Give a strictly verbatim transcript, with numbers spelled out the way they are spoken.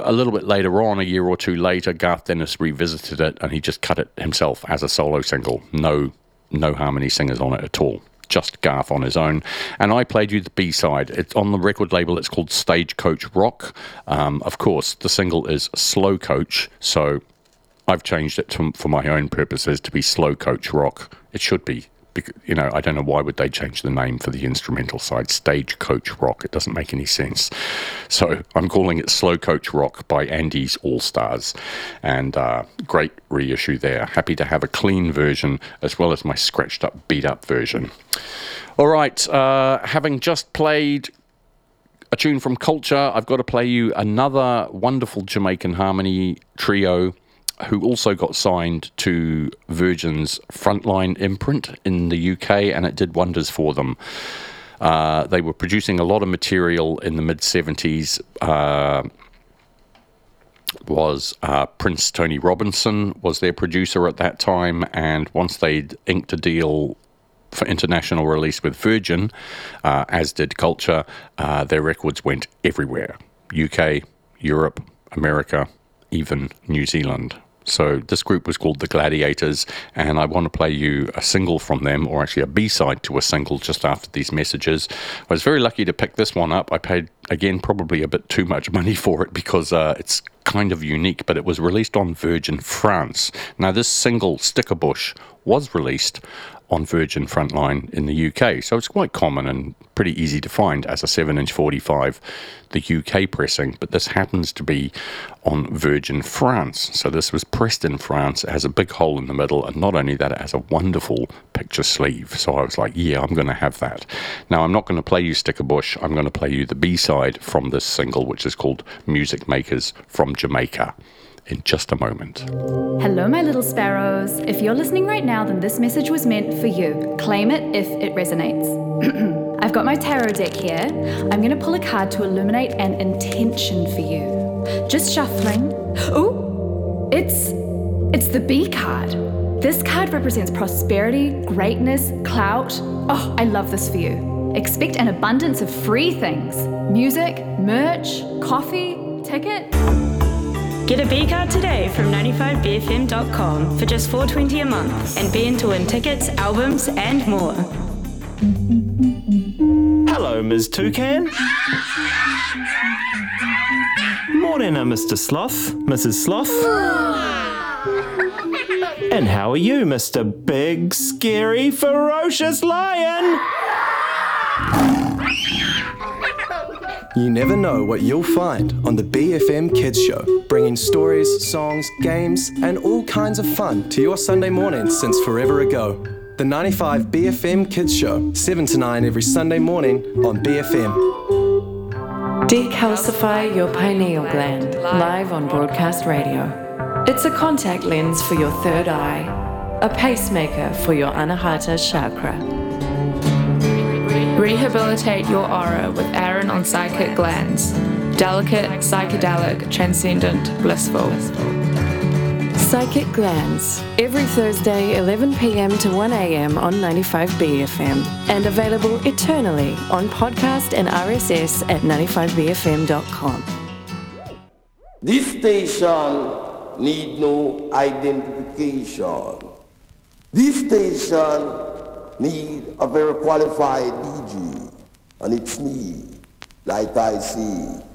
A little bit later on, a year or two later, Garth Dennis revisited it and he just cut it himself as a solo single. No, no harmony singers on it at all. Just Garth on his own. And I played you the B-side. It's on the record label. It's called Stagecoach Rock. Um, of course, the single is Slow Coach, so I've changed it to, for my own purposes to be Slow Coach Rock. It should be. You know, I don't know why would they change the name for the instrumental side. Stagecoach Rock. It doesn't make any sense. So I'm calling it Slow Coach Rock by Andy's All-Stars. And uh, great reissue there. Happy to have a clean version as well as my scratched up, beat up version. All right, uh, having just played a tune from Culture, I've got to play you another wonderful Jamaican harmony trio who also got signed to Virgin's Frontline imprint in the U K, and it did wonders for them. Uh, they were producing a lot of material in the mid-seventies. Uh, was uh, Prince Tony Robinson was their producer at that time, and once they'd inked a deal for international release with Virgin, uh, as did Culture, uh, their records went everywhere. U K, Europe, America, even New Zealand. So this group was called The Gladiators, and I want to play you a single from them, or actually a B-side to a single just after these messages. I was very lucky to pick this one up. I paid, again, probably a bit too much money for it because uh, it's kind of unique, but it was released on Virgin France. Now, this single, Sticker Bush, was released on Virgin Frontline in the U K, so it's quite common and pretty easy to find as a seven inch forty-five, the U K pressing, but this happens to be on Virgin France. So this was pressed in France, it has a big hole in the middle, and not only that, it has a wonderful picture sleeve. So I was like, yeah, I'm going to have that. Now, I'm not going to play you Sticker Bush, I'm going to play you the B-side from this single, which is called Music Makers from Jamaica, in just a moment. Hello, my little sparrows. If you're listening right now, then this message was meant for you. Claim it if it resonates. I've got my tarot deck here. I'm going to pull a card to illuminate an intention for you. Just shuffling. Ooh, it's it's the B card. This card represents prosperity, greatness, clout. Oh, I love this for you. Expect an abundance of free things. Music, merch, coffee, ticket. Get a B card today from ninety-five B F M dot com for just four dollars and twenty cents a month and be in to win tickets, albums, and more. Hello, Miz Toucan. Morning, uh, Mister Sloth, Missus Sloth. And how are you, Mister Big, Scary, Ferocious Lion? You never know what you'll find on the B F M Kids Show, bringing stories, songs, games, and all kinds of fun to your Sunday morning since forever ago. The ninety-five B F M Kids Show, seven to nine every Sunday morning on B F M. Decalcify your pineal gland, live on broadcast radio. It's a contact lens for your third eye, a pacemaker for your Anahata chakra. Rehabilitate your aura with Aaron on Psychic Glands. Delicate, psychedelic, transcendent, blissful. Psychic Glands, every Thursday, eleven p.m. to one a.m. on ninety-five B F M, and available eternally on podcast and R S S at ninety-five B F M dot com. This station need no identification. This station need a very qualified D J, and it's me, like I see.